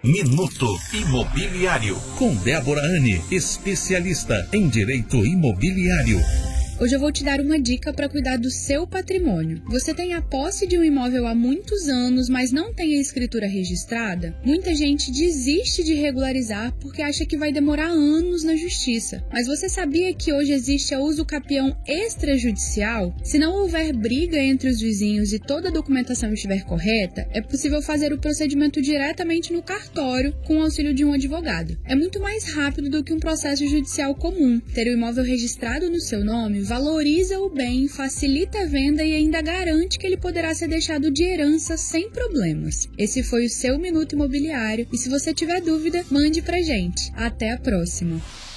Minuto Imobiliário. Com Débora Anne, especialista em direito imobiliário. Hoje eu vou te dar uma dica para cuidar do seu patrimônio. Você tem a posse de um imóvel há muitos anos, mas não tem a escritura registrada? Muita gente desiste de regularizar porque acha que vai demorar anos na justiça. Mas você sabia que hoje existe a usucapião extrajudicial? Se não houver briga entre os vizinhos e toda a documentação estiver correta, é possível fazer o procedimento diretamente no cartório com o auxílio de um advogado. É muito mais rápido do que um processo judicial comum. Ter o imóvel registrado no seu nome valoriza o bem, facilita a venda e ainda garante que ele poderá ser deixado de herança sem problemas. Esse foi o seu Minuto Imobiliário e se você tiver dúvida, mande pra gente. Até a próxima!